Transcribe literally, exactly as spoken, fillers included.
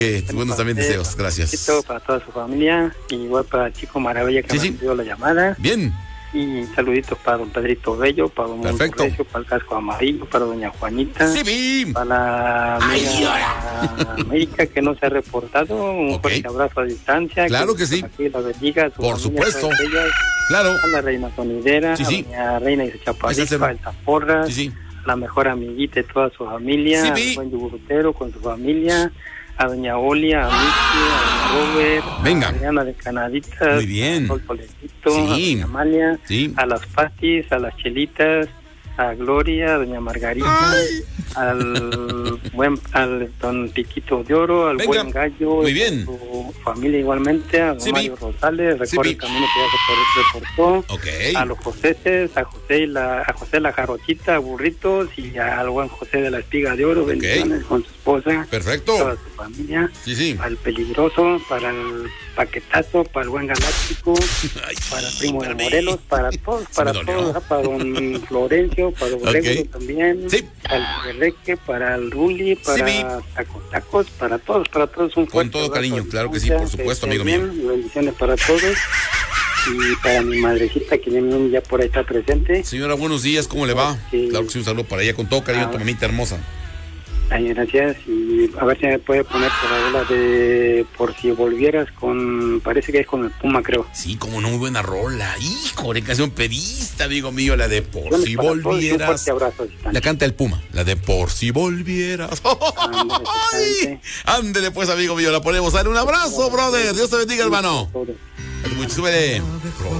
Eh, buenos también deseos, gracias. Para toda su familia, y igual para Chico Maravilla que sí, me sí. dio la llamada. Bien. Y saluditos para don Pedrito Bello, para don Perfecto. Recio, para el casco amarillo, para doña Juanita. Sí, bien. Para la amiga América que no se ha reportado. Un Ok. fuerte abrazo a distancia. Claro que sí. Aquí la bendiga. Su Por familia, supuesto. todas ellas. Claro. A la reina sonidera, Sí, sí. a doña Reina y su chaparrita, Esa el Taporras. Sí, sí. La mejor amiguita de toda su familia, Sí, al vi. buen yogurtero con su familia, a doña Olia, a Miki, a doña Robert, Venga. a Adriana de Canaditas, Muy bien. a Sol Solecito, Sí. a doña Amalia, Sí. a las Patis, a las Chelitas, a Gloria, a doña Margarita, Ay. al buen, al don Piquito de Oro, al Venga. buen Gallo, Muy bien. su familia igualmente, a don Sí, vi. Mario Rosales, Sí, recuerda vi. el camino que ya se reportó. Ok. A los Joséces, a José y la, a José la Jarochita, a Burritos, y al buen José de la Espiga de Oro, bendiciones con su esposa, Perfecto. toda su familia, Sí, sí. al Peligroso, para el Paquetazo, para el buen Galáctico, Ay, para el Primo de espérame. Morelos, para todos, Se para me dolió. todos, ¿verdad? Para don Florencio, para don Ok. Gregorio también, Sí. para el Reque, para el Ruli, para vi. Tacos Tacos, para todos, para todos un Con fuerte todo abrazo cariño, a claro que sí, distancia, por supuesto, que amigo estén mío. bien, bendiciones para todos. Y para mi madrecita que ya por ahí está presente. Señora, buenos días, ¿cómo le va? Sí. Claro que sí, un saludo para ella, con todo cariño, Ah. tu mamita hermosa. Ay, gracias. Y a ver si me puede poner por ahí la de Por si volvieras con, parece que es con el Puma, creo. Sí, como no, muy buena rola. Hijo, de canción pedista, amigo mío, la de Por Bueno, si para todos, un volvieras. fuerte abrazo a distancia. La canta el Puma, la de Por si volvieras. Ándale, Ay, exactamente. ándele pues, amigo mío, la ponemos. Dale un abrazo, brother. Dios te bendiga, hermano. Todo. Muy súbele.